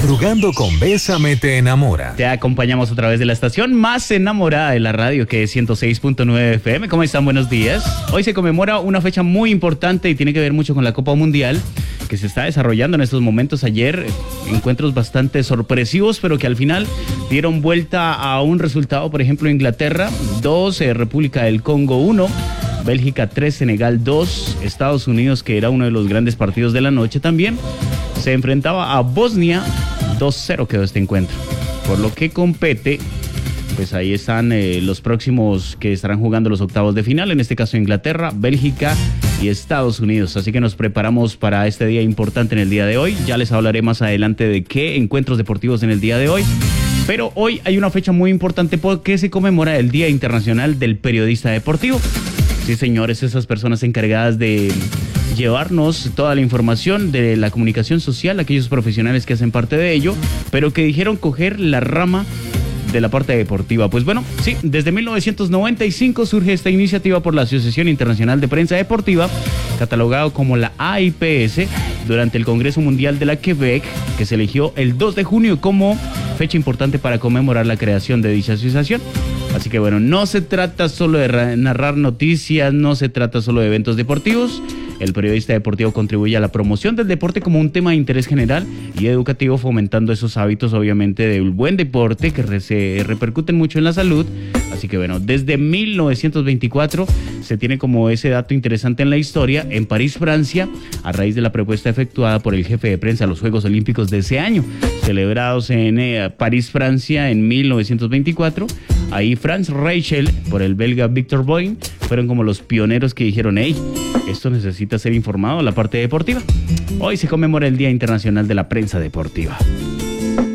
Madrugando con Bésame te enamora. Te acompañamos a través de la estación más enamorada de la radio, que es 106.9 FM. ¿Cómo están? Buenos días. Hoy se conmemora una fecha muy importante y tiene que ver mucho con la Copa Mundial que se está desarrollando en estos momentos. Ayer, encuentros bastante sorpresivos, pero que al final dieron vuelta a un resultado. Por ejemplo, Inglaterra 2, República del Congo 1, Bélgica 3, Senegal 2, Estados Unidos, que era uno de los grandes partidos de la noche también, se enfrentaba a Bosnia. 2-0 quedó este encuentro. Por lo que compete, pues ahí están los próximos que estarán jugando los octavos de final, en este caso Inglaterra, Bélgica y Estados Unidos. Así que nos preparamos para este día importante en el día de hoy. Ya les hablaré más adelante de qué encuentros deportivos en el día de hoy. Pero hoy hay una fecha muy importante porque se conmemora el Día Internacional del Periodista Deportivo. Sí, señores, esas personas encargadas de llevarnos toda la información de la comunicación social, aquellos profesionales que hacen parte de ello, pero que dijeron coger la rama de la parte deportiva. Pues bueno, sí, desde 1995 surge esta iniciativa por la Asociación Internacional de Prensa Deportiva, catalogado como la AIPS, durante el Congreso Mundial de la Quebec, que se eligió el 2 de junio como fecha importante para conmemorar la creación de dicha asociación. Así que bueno, no se trata solo de narrar noticias, no se trata solo de eventos deportivos. El periodista deportivo contribuye a la promoción del deporte como un tema de interés general y educativo, fomentando esos hábitos, obviamente, del buen deporte que se repercuten mucho en la salud. Así que bueno, desde 1924 se tiene como ese dato interesante en la historia, en París, Francia, a raíz de la propuesta efectuada por el jefe de prensa a los Juegos Olímpicos de ese año, celebrados en París, Francia, en 1924. Ahí Franz Reichel, por el belga Victor Boyn, fueron como los pioneros que dijeron: hey, esto necesita ser informado, la parte deportiva. Hoy se conmemora el Día Internacional de la Prensa Deportiva.